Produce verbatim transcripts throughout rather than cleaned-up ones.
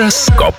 Гороскоп.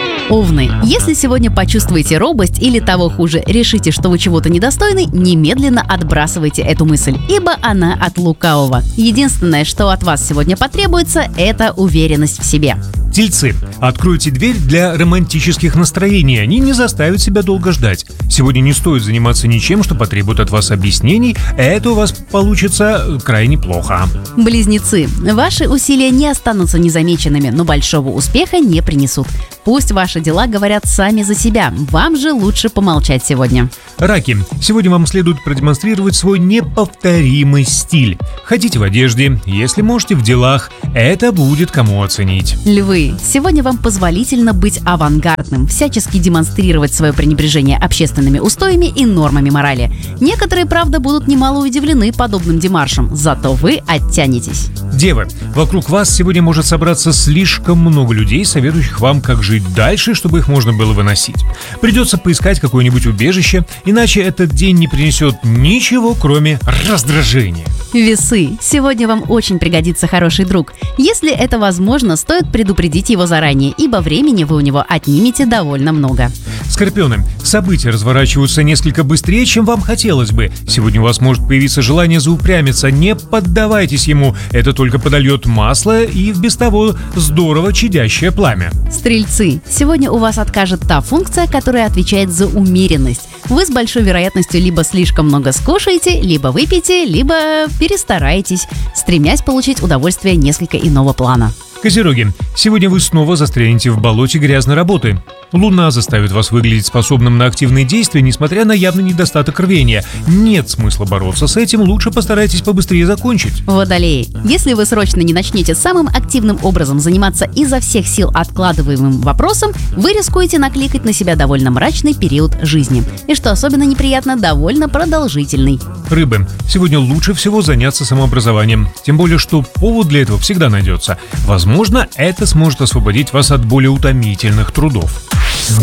Овны, если сегодня почувствуете робость или того хуже, решите, что вы чего-то недостойны, немедленно отбрасывайте эту мысль, ибо она от лукавого. Единственное, что от вас сегодня потребуется, это уверенность в себе. Тельцы, откройте дверь для романтических настроений, они не заставят себя долго ждать. Сегодня не стоит заниматься ничем, что потребует от вас объяснений, это у вас получится крайне плохо. Близнецы, ваши усилия не останутся незамеченными, но большого успеха не принесут. Пусть ваши дела говорят сами за себя, вам же лучше помолчать сегодня. Раки, сегодня вам следует продемонстрировать свой неповторимый стиль. Хотите в одежде, если можете в делах, это будет кому оценить. Львы, сегодня вам позволительно быть авангардным, всячески демонстрировать свое пренебрежение общественными устоями и нормами морали. Некоторые, правда, будут немало удивлены подобным демаршем, зато вы оттянетесь. Девы, вокруг вас сегодня может собраться слишком много людей, советующих вам, как жить дальше, чтобы их можно было выносить. Придется поискать какое-нибудь убежище, иначе этот день не принесет ничего, кроме раздражения. Весы, сегодня вам очень пригодится хороший друг. Если это возможно, стоит предупредить его заранее, ибо времени вы у него отнимете довольно много. Скорпионы, события разворачиваются несколько быстрее, чем вам хотелось бы. Сегодня у вас может появиться желание заупрямиться, не поддавайтесь ему, это только подольет масло и в без того здорово чадящее пламя. Стрельцы, сегодня у вас откажет та функция, которая отвечает за умеренность. Вы с большой вероятностью либо слишком много скушаете, либо выпьете, либо перестараетесь, стремясь получить удовольствие несколько иного плана. Козероги, сегодня вы снова застрянете в болоте грязной работы. Луна заставит вас выглядеть способным на активные действия, несмотря на явный недостаток рвения. Нет смысла бороться с этим, лучше постарайтесь побыстрее закончить. Водолеи, если вы срочно не начнете самым активным образом заниматься изо всех сил откладываемым вопросом, вы рискуете накликать на себя довольно мрачный период жизни. И что особенно неприятно, довольно продолжительный. Рыбы, сегодня лучше всего заняться самообразованием, тем более, что повод для этого всегда найдется. Возможно, это сможет освободить вас от более утомительных трудов.